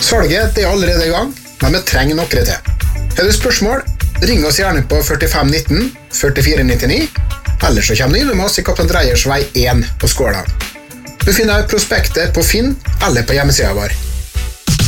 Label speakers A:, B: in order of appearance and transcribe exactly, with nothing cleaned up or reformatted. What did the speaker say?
A: Salget er allerede i gang, men vi trenger noe til. Har du spørsmål? Ring oss gjerne på førtifem nitten førtifire nittini, eller så kommer du innom oss i Kaptein Dreyers vei én på Skåla. Du finner prospektet på Finn eller på hjemmesiden vår.